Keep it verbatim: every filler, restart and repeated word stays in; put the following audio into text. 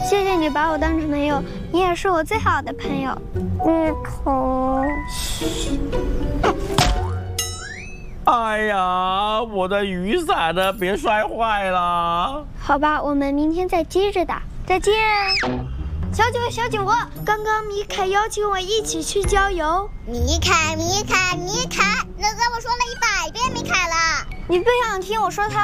谢谢你把我当成朋友，你也是我最好的朋友。芋头，嘘。 哎呀，我的雨伞呢？别摔坏了。 好吧，我们明天再接着打，再见。小九，小九，刚刚米凯邀请我一起去郊游。 米凯，米凯，米凯，那个我说了一百遍米凯了。 你不想听我说他？